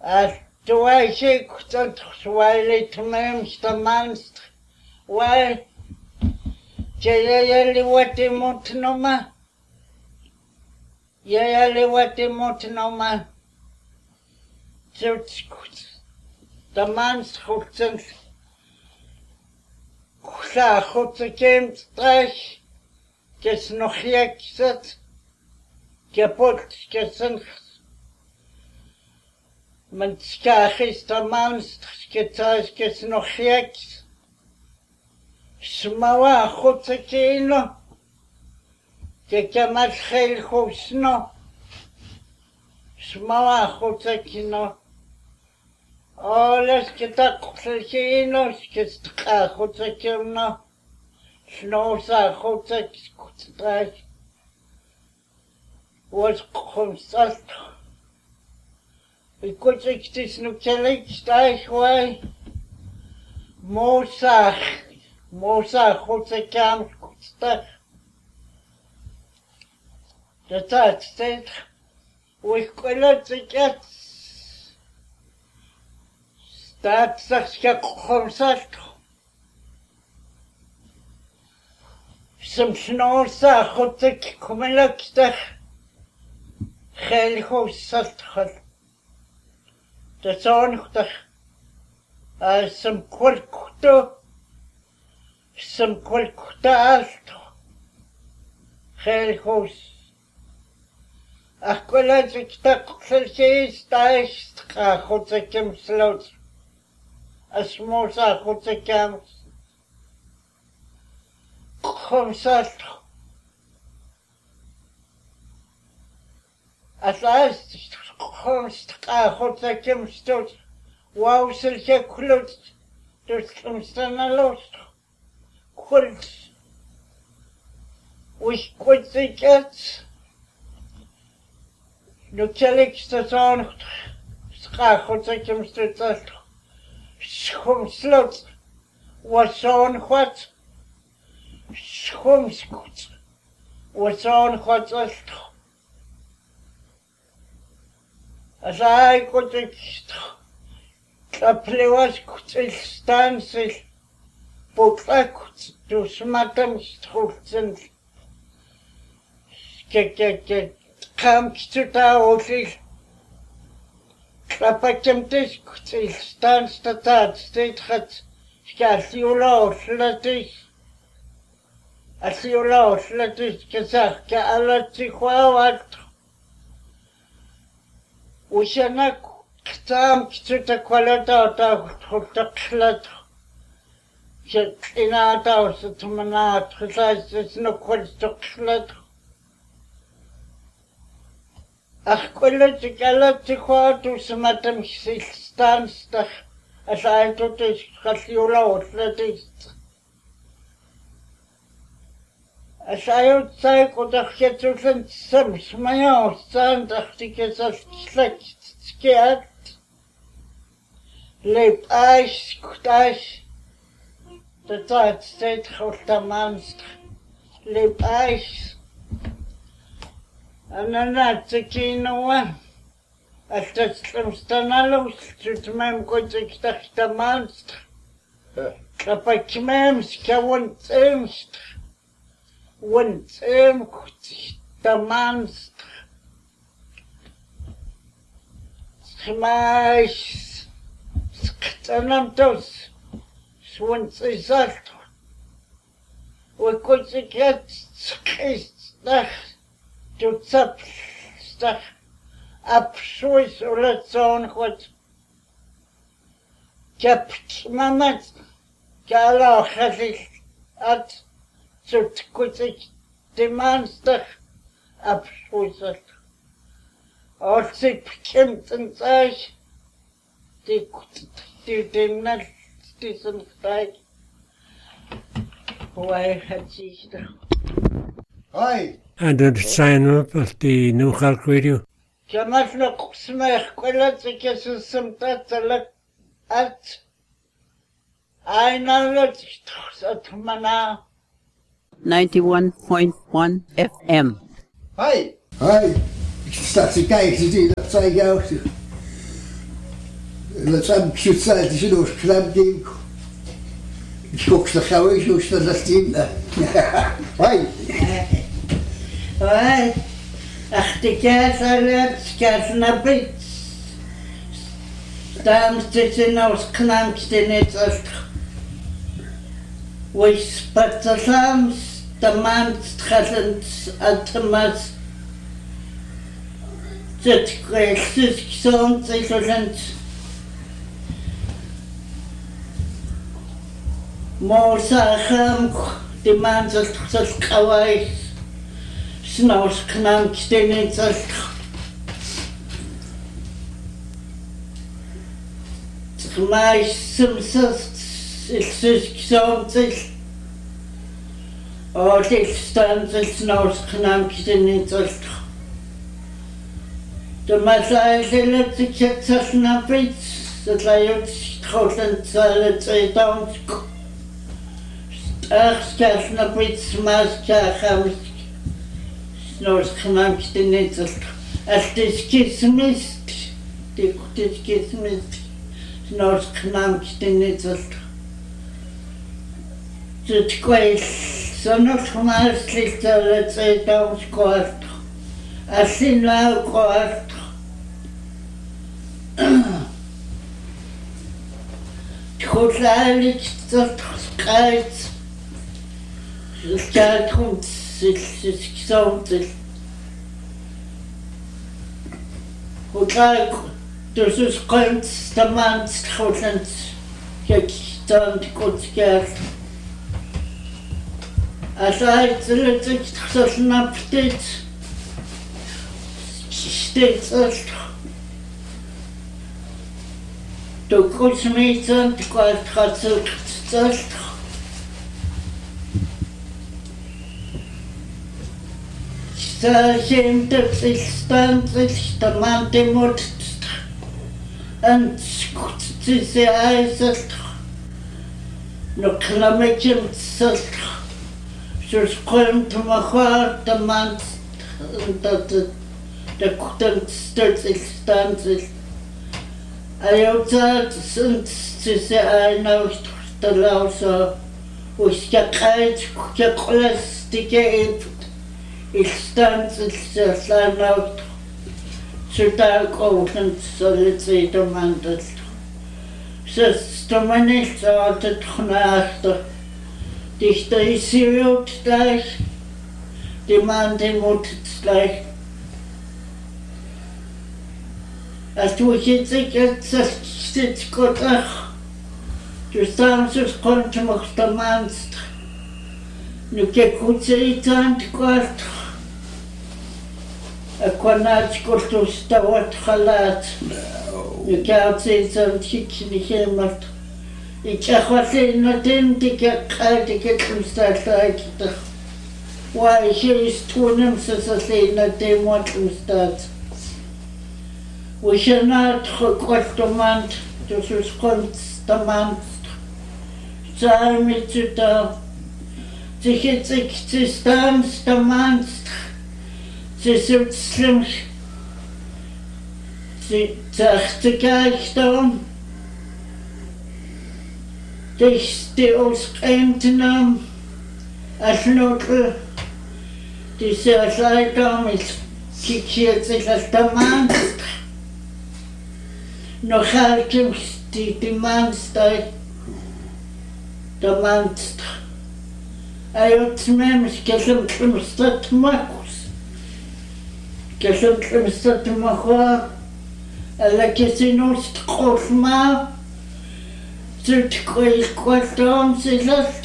Tuaisi kutat suaili tumemsta manst. Wai Jayali wati mutnoma. Yayali wati mutnoma. Zutskut. The man's hutsen. Kusa hutsekim strach. Kes nog jekzet. Kapot kesen. Men skachis the man's ketas kes nog jekz. Smawa hutsekino. Kekamat khel khusno. Smawa hutsekino. Alles getakselkino, skestka hutsekino. Snosa hutsekutstrak. Was komsalt. Ik kutsik nu kelik stach wai. Mosa hutsekam kutstach. Dat staat. We kunnen het staat zich komsalt. Som snosa hutsek kumelakstach. Gel hosalt. Dat zondag. Som kwalkuto. Som kwalkuta alto. Gel hos. Akkurat ik takseltjes thuis ga hutsekem slot. Asmosa hutsekem. Komsalt. Als komst ga hutsekem slot. Wauw selke klut. Dus komstana los. Kult. We kwitsikets. Nu kelik station schach hutsekem slot. Schomslot. Was on what? Schomskut. Was on what allt. As I could Kaplewas kutil stansil. Botlakut du smatam strutsen. Kam kituta osil. Klapakemtis kutil stanstatat steitrat. Skasiula oslatis. Asiula oslatis kesach ka alatsikhuawat. Ushanak tam kituta kwalata huttaklat. Inata osatumanat. Khasas no kwaltaklat. Akkulatikalatsikhuatu smatam stanstach. Asaitutis khasiula oslatis. Asayut sai kodakhetusen samsmaya ostandachtikesas slakskiat. Leip ais kutas. De tijd steeds grotamanst. Leip ais. Ananatsikinoa. Als dat slimstanalos tutmem kodiktamanst. Kapakmemska wontemst. Wontem kodiktamanst. Schmais. Sktanamtos. Swonsizalt. We kodikhet skistach. Tutsapstach. Abschuis oder zoongot. Kapt mamat. Kala khazis at. Zut kutsik demanstach. Abschuisalt. Otsip kemten zag. Die demnal diesen Steig. Why had she Hi. And the sign up of the New Halk Radio. Jamas no kusmech kwelatsikas samtatsalak at. I know that mana 91.1 FM. Hi. Hi. Staat ze kijken, ze zien dat zij jou. Sam Schützer, die sind aus Klamding. Ich guck's nach Hause, ich guck's nach das Team. Hi. Hi. Ach, die Kerze nabit. Там стеснос к нам стенется. Вы спацалам таман стхалент атмас. Цеткресс сон цейлент. Морсахам таман стхалкавай. Снос к нам стенется. Maar soms is het soms oh, dit stand het nou knampt in het oog. De maatregelen dat ik het zo snap iets, dat hij het groot en zal het twee dans. Ach, ik snap iets, maar ik ga het nou knampt in het oog. Als het kismist, die het kismist. Nos knampt in het oog. Het kwijt, zo'n gemaakt ligt dat het twee dans kwart. Als je nou kwart. Het goed eigenlijk dat krijgt. Het gaat goed, het is gezond. Goed eigenlijk. Dus het komt de man schoolend. Kijk, dan goed gaat. Als hij het zo snapt dit. Steeds als. De kosmeten, de kwart gaat zo zelfs. Zijn dat is stand, is de man die moet. En het is ijzer. Nog klammetjes zelfs. Zoals komt maar gaat de man dat de kuten stil is stand is. Hij had het is een uit de lauze. Hoe je kijkt, je klas die je is stand is zijn uit. Zodat koken zal het de man dat. Ze stommen niet altijd genaagd. Die is hier ook gleich. Die man die moet het gleich. Als je het zit goed ach. Dus soms komt je nog de man. Nu kijk goed ze iets aan het kwart. Ik kon uit kortus dat wordt gelaat. Nu kijk ze iets aan het kiekje niet helemaal. Ik zeg wat in het in, die ik hem staat uit. Waar je is toen hem ze in het in wat hem staat. We zijn uitgekocht de maand, dus het komt de maand. Zijn met je daar. Ze staan de maand. Ze zit slim. Ze zegt de kijkt dan. Die ons eindnaam als noodle. Die zei dan is kijk zich als de maand. Nog altijd die maand staat. De maand. Hij had mij gezegd dat maakt. Gezegd dat maakt. En ik zie ons groot maar. Zit kwijt dan ze last.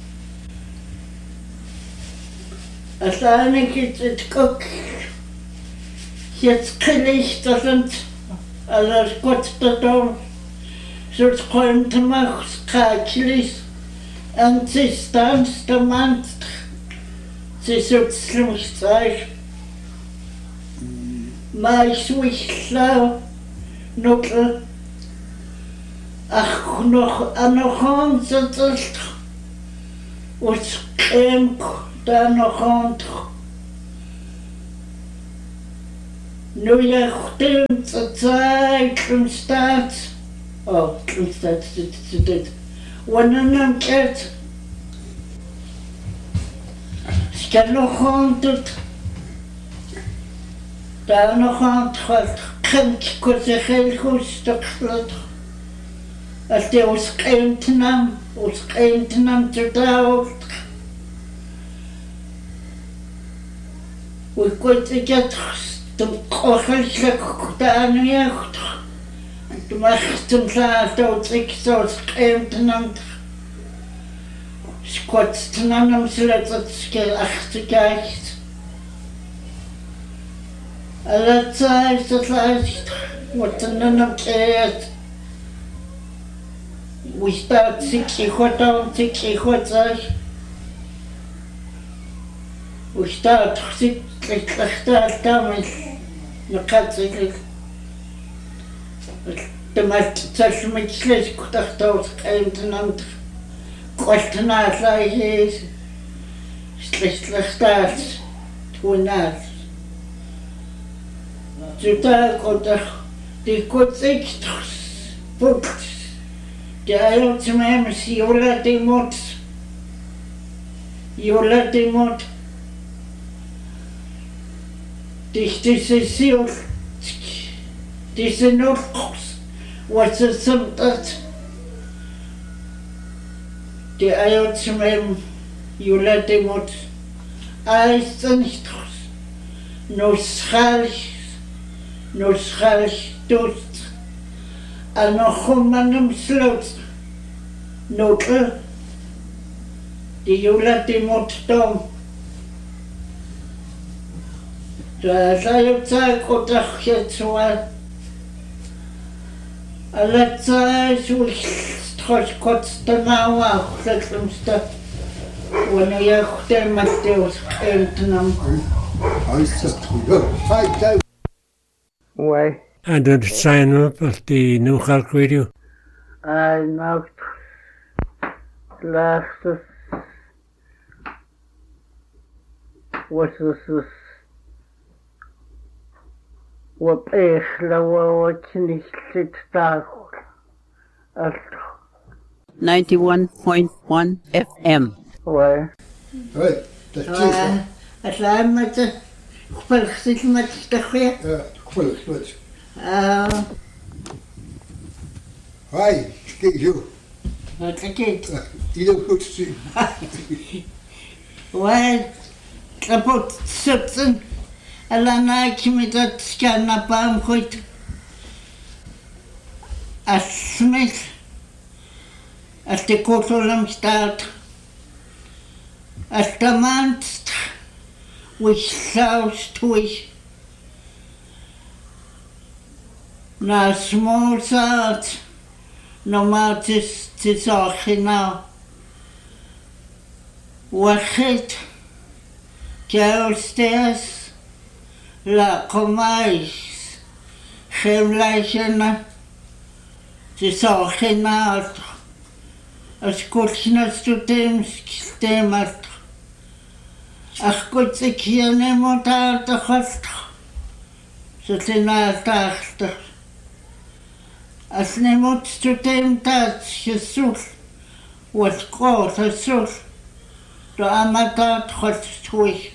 Uiteindelijk is het ook. Jetzt gelicht dat het. Alles goed te doen. Zoals gewoon te maken, schakelijk. En ze staan de maand. Ze zullen slim zijn. Maar ik wist wel. Nog. Ach, nog aan zit het. Ons kind daar nog aan. Nu je goed de tijd staat. Oh, dat. Wanneer het skal nog aan het daar nog aan het kent kozen goed stuklet. Als die ons eentnaam te daar. We kunnen het de kogellijk daar niet. De machten zaten ik zo eentnaam. Skotsten aan zullen dat skil achterkijkt. Alle tijd dat lijst wordt er een keer. We staan zich goed aan, zich goed zeg. We staan zich slecht daarmee. Dan gaat zich. De meeste zelfs met slecht gedacht als eentnaam. Kosten is slecht uit, toen uit. Zodat die komt echt goed. De eiland met Jola de mot. Deze nog wat ze soms de eiland met Jola de mot. Alles niet no schalig dood. En nog om sloot. Note. Die Jola de mot dom. Daar zei op zijn kodachje zo. Alle tijd zo straks kotste nou ook. Dat is wanneer je goed met Deus eentnaam. Why? I don't sign up at the New York Radio. I know. Last what is this? What what niet zit daar? 91.1 FM. Why? Right, dat is het. Als hij met de gevolgd met de geer. Ja, gevolgd met. Hi, kijk zo. Wat is het? Ieder goed zien. Why? Kapot zitten. En dan heb je met dat scannapaam goed. Als smith. Als de kotelum staat. Als de maand. We saus toe. Na small zaad. Normaal het is al genau. Wacht. Downstairs. La comais. Geen lijstje. Het is al genau. Als kort naar systeem. Ach goed, ik hier niemand uit de gast. Ze zijn uit de achter. Als niemand systeem dat gezocht wordt groot gezocht. De amateur gaat terug.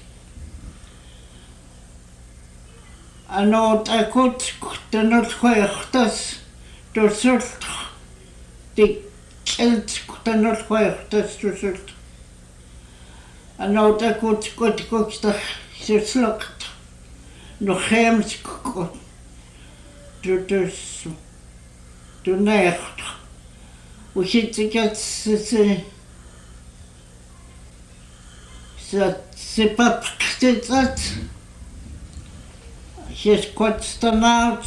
En ook goed, de noodgewichtes, de zocht. Die kind, de noodgewichtes, de zocht. En ook goed, de geslokt. Nog geen goed. Dus, de nacht. Hoe zit ik het, c'est pas que dat. Je kort daarna.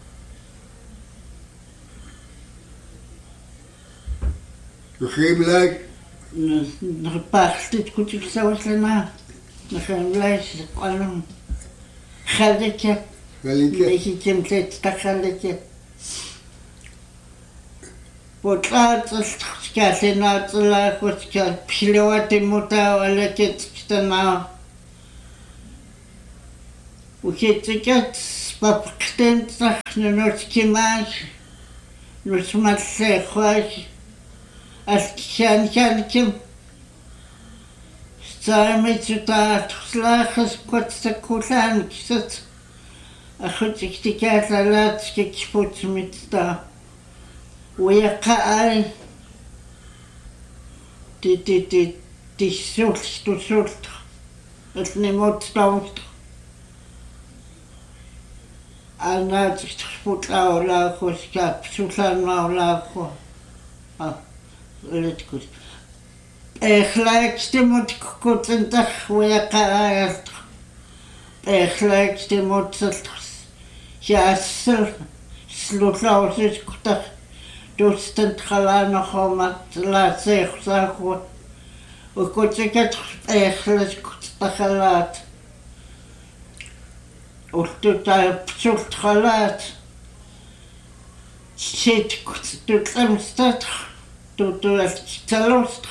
Geen lijk. Nog een paar dit goed ik zo daarna. Nog een lijstje kwam. Gelletje. Beetje template dat gelletje. Wat laatst скажи на целая хочка пилоты мута летит стена. Учиться папктен сахненочки маш. нусмаллеэхуаси алкисаанисааниким саамитсутаатерлаахас кватсаккулаани кисат ахутиктикаалалаат скикспутсимитта уяқаай тиссуулт элнимоттаумт анаатикспутлаулаахускаап сулаанмаулааху элэткус эхлаакстимут кутентах уяқаагалт эхлаакстимутсалт яассер слулаусискутах тустент халаанахомат лаасеерсааху укутикат эхласкут ултутаапсултралаат ситкут тутлэмстат тутуалталуст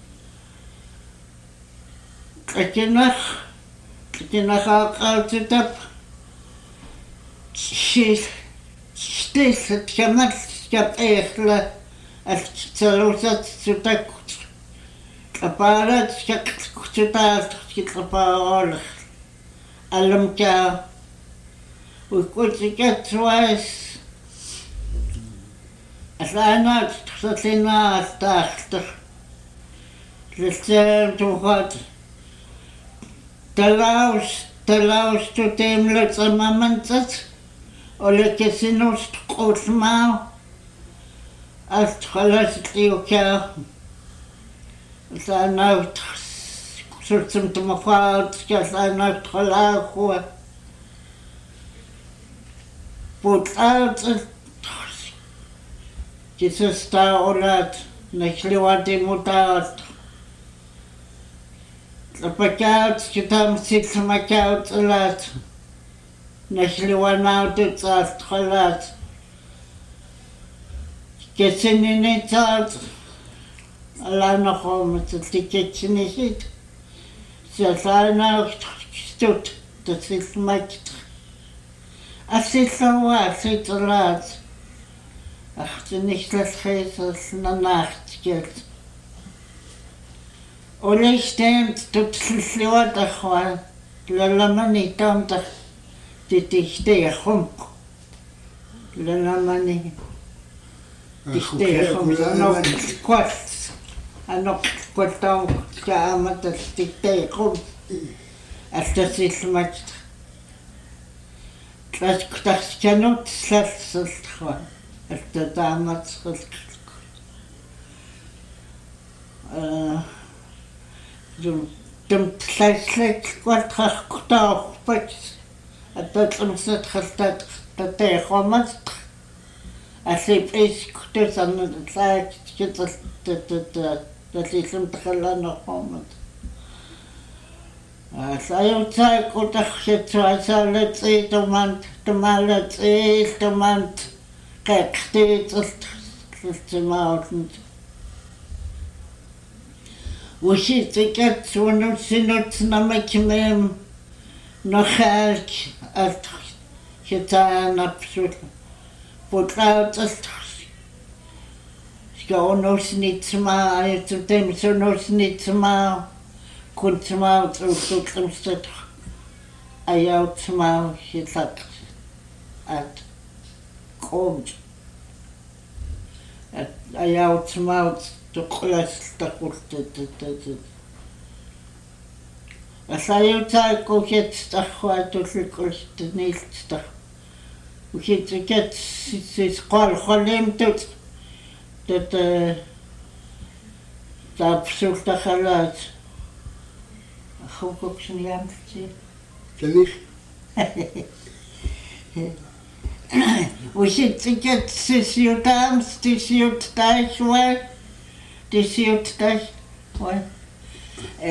китинахаақаутитап стилсэт камал скап эхла алталусат сутаккут апарат скаккутаалт китлапааолер алламка укутикатсуас асаанаат тсалинаалтаартер лэлцэм тухат талаус тутемлэцамамантат олекесинуст qulmаа алтхаласлиука асаанаат сулцэм тумафаат скасаанаат халаахуа путаат кисэстаолаат наклуатимутаат лапакаат китамсилмакаат лаат наклуанаутаат халаат кесенинитаат аланахомат тикетсинисит сасаанаат стут тасилмакт ассиллауаа ситлаат ахтинихлалхисалнанаартикет олейстэмт тутллуатахва лаламани таамтах титихтэхумк лаламани тихтэхумк ноккват аноккватау кааматал титтэхум алтасиллмат класкутарсканут салсалхва алтатааматсрил тэмтлайслайк кватрахкутаарпат аттатлумсат халтат татехомат аллипискутусарнут таллиллум тахаллаанерхомат саюутсааккутарсатсуасаалатси тумаалатсиилтумаант кэктиитерлтимаулнут уситикат сунутсинутснамакимэм нохаалк алт хитаанапсут путлауталт скаонуснитсмаа аятутэмсунуснитсмаа kuntsmaa truusutlumstat ajautmaa hitlak at qoomt at ajautmaa tuqlastakkultat asayutaa kuket tarhuatullikultniilttar ukitikat sisqalqalimtut tat taapsultakhalaat хукуксниамти Калих уситикат сисиутаамс тисиуттаисуа тисиуттас ва